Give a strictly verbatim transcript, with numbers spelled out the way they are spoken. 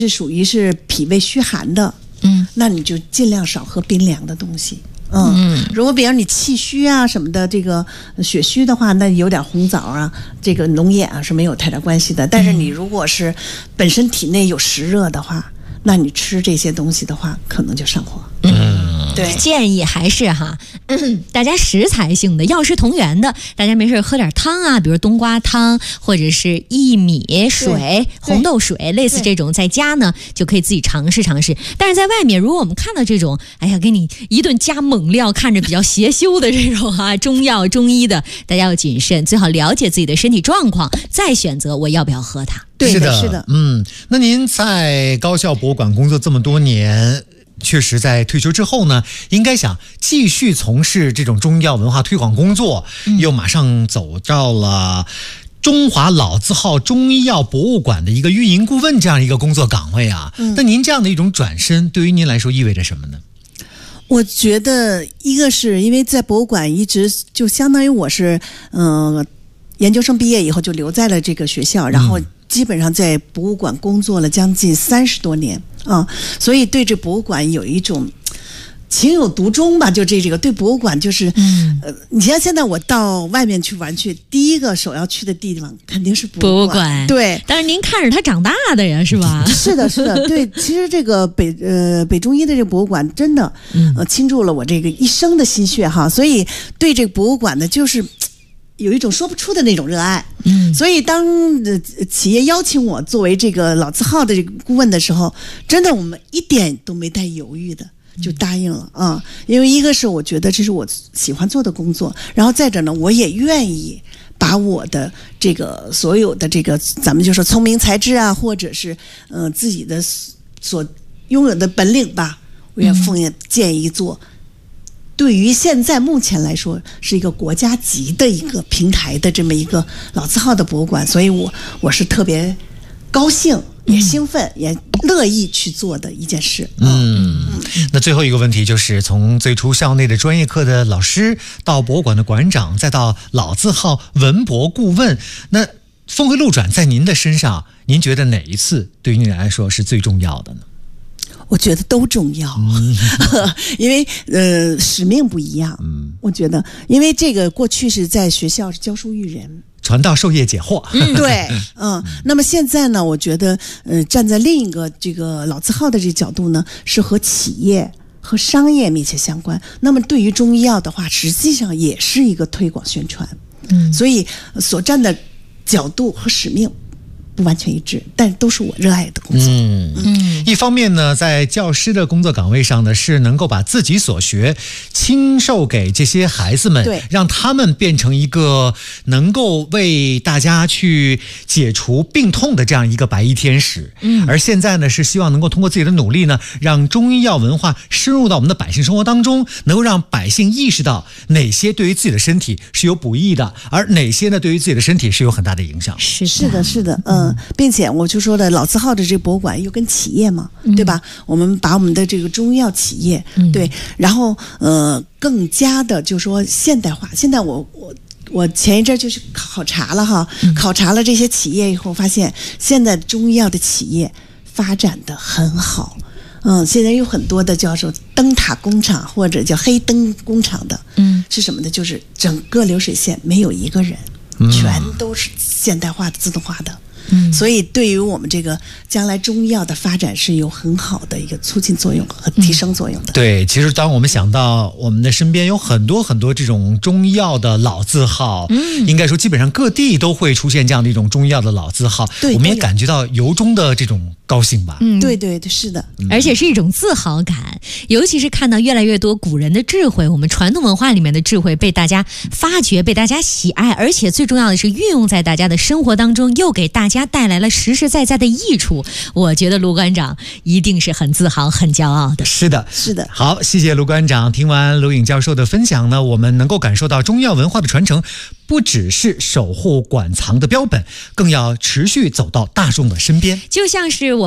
是属于是脾胃虚寒的，嗯，那你就尽量少喝冰凉的东西。嗯，嗯如果比如你气虚啊什么的，这个血虚的话，那有点红枣啊，这个龙眼啊是没有太大关系的。但是你如果是本身体内有湿热的话，那你吃这些东西的话，可能就上火。 嗯，对，建议还是哈，嗯，大家食材性的，药食同源的，大家没事喝点汤啊，比如冬瓜汤或者是薏米水、红豆水，类似这种，在家呢就可以自己尝试尝试。但是在外面，如果我们看到这种，哎呀，给你一顿加猛料，看着比较邪修的这种啊，中药中医的，大家要谨慎，最好了解自己的身体状况，再选择我要不要喝它。 对的， 是的， 是的， 嗯，那您在高校博物馆工作这么多年，确实在退休之后呢，应该想继续从事这种中药文化推广工作，嗯、又马上走到了中华老字号中医药博物馆的一个运营顾问这样一个工作岗位啊。嗯、那您这样的一种转身，对于您来说意味着什么呢？ 我觉得一个是因为在博物馆一直就相当于我是嗯、呃、研究生毕业以后就留在了这个学校，然后基本上在博物馆工作了将近三十多年啊，所以对这博物馆有一种情有独钟吧。就这这个对博物馆就是，嗯，呃，你像现在我到外面去玩去，第一个首要去的地方肯定是博物馆。博物馆对， 但是您看着他长大的呀，是吧？ 是的，是的，对。其实这个北呃北中医的这个博物馆真的呃倾注了我这个一生的心血哈，所以对这个博物馆呢就是有一种说不出的那种热爱。嗯，所以当、呃、企业邀请我作为这个老字号的这个顾问的时候，真的我们一点都没带犹豫的就答应了啊、嗯！因为一个是我觉得这是我喜欢做的工作，然后再者呢，我也愿意把我的这个所有的这个咱们就说聪明才智啊，或者是呃自己的所拥有的本领吧，我也奉献建议做。对于现在目前来说是一个国家级的一个平台的这么一个老字号的博物馆，所以我我是特别高兴也兴奋、嗯、也乐意去做的一件事。 嗯，嗯那最后一个问题就是从最初校内的专业课的老师到博物馆的馆长，再到老字号文博顾问，那峰回路转在您的身上，您觉得哪一次对于您来说是最重要的呢？ 我觉得都重要，嗯、因为呃使命不一样。嗯，我觉得，因为这个过去是在学校是教书育人， 传道授业解惑。 嗯，对，嗯。那么现在呢，我觉得，呃，站在另一个这个老字号的这个角度呢，是和企业和商业密切相关。那么对于中医药的话，实际上也是一个推广宣传。嗯，所以所站的角度和使命不完全一致，但都是我热爱的工作。 嗯嗯，一方面呢，在教师的工作岗位上呢，是能够把自己所学亲授给这些孩子们， 对， 让他们变成一个能够为大家去解除病痛的这样一个白衣天使。嗯，而现在呢，是希望能够通过自己的努力呢，让中医药文化深入到我们的百姓生活当中，能够让百姓意识到哪些对于自己的身体是有补益的，而哪些呢对于自己的身体是有很大的影响。 是是的，是的，嗯。嗯，并且我就说了，老字号的这个博物馆又跟企业嘛，嗯、对吧？我们把我们的这个中医药企业，嗯、对，然后呃，更加的就说现代化。现在我我我前一阵就去考察了哈，嗯、考察了这些企业以后，发现现在中医药的企业发展的很好。嗯，现在有很多的叫做灯塔工厂或者叫黑灯工厂的，嗯，是什么呢？就是整个流水线没有一个人，嗯、全都是现代化的、自动化的。嗯，所以对于我们这个将来中医药的发展是有很好的一个促进作用和提升作用的。 嗯、对，其实当我们想到我们的身边有很多很多这种中医药的老字号，嗯，应该说基本上各地都会出现这样的一种中医药的老字号，对，我们也感觉到由衷的这种高兴吧。 嗯，对对对，是的， 嗯、而且是一种自豪感，尤其是看到越来越多古人的智慧，我们传统文化里面的智慧被大家发掘、被大家喜爱，而且最重要的是运用在大家的生活当中，又给大家带来了实实在在的益处。我觉得卢馆长一定是很自豪、很骄傲的。 是的， 是的。 好，谢谢卢馆长。听完卢颖教授的分享呢，我们能够感受到中药文化的传承不只是守护馆藏的标本，更要持续走到大众的身边。 就像是我